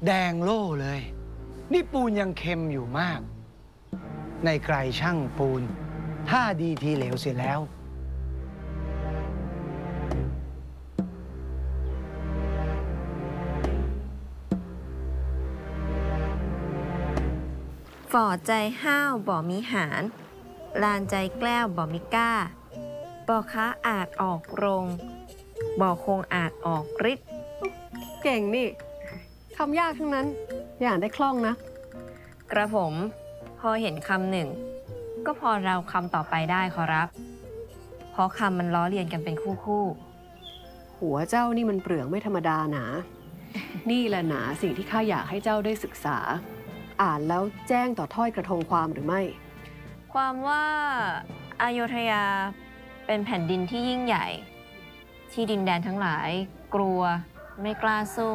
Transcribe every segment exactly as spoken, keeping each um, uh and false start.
แดงโล่เลย นี่ปูนยังเค็มอยู่มาก ในไกรช่างปูนท่าดีทีเหลวเสร็จแล้วฝ่อใจห้าวบ่มีหารลานใจแกล้วบ่มีกล้าบ่ค้าอาจออกโรงบ่คงอาจออกฤทธิ์เก่งนี่คำยากทั้งนั้นอย่าอ่านได้คล่องนะกระผมพอเห็นคำหนึ่งก็พอเราคำต่อไปได้ขอรับ เพราะคำมันล้อเลียนกันเป็นคู่คู่หัวเจ้านี่มันเปลือกไม่ธรรมดาหนา นี่แหละหนาสิ่งที่ข้าอยากให้เจ้าได้ศึกษา อ่านแล้วแจ้งต่อถ้อยกระทงความหรือไม่ความว่าอโยธยาเป็นแผ่นดินที่ยิ่งใหญ่ ที่ดินแดนทั้งหลายกลัวไม่กล้าสู้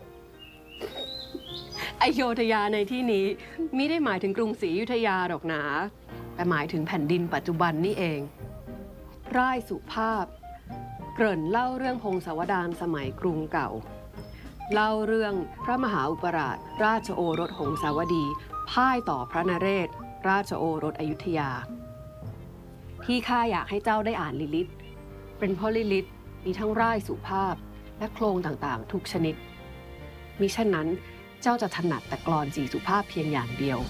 อโยธยาในที่นี้มิได้หมายถึงกรุงศรีอยุธยาหรอกหนา แต่หมายถึงแผ่นดินปัจจุบันนี่เองร่ายสุภาพเกริ่นเล่าเรื่องพงศาวดารสมัยกรุงเก่า เล่าเรื่องพระมหาอุปราชราชโอรสหงสาวดีพ่ายต่อพระนเรศราชโอรสอยุธยา ที่ข้าอยากให้เจ้าได้อ่านลิลิตเป็นเพราะลิลิตมีทั้งร่ายสุภาพและโครงต่างๆ ทุกชนิดมิฉะนั้นเจ้าจะถนัดแต่กลอนสีสุภาพเพียงอย่างเดียว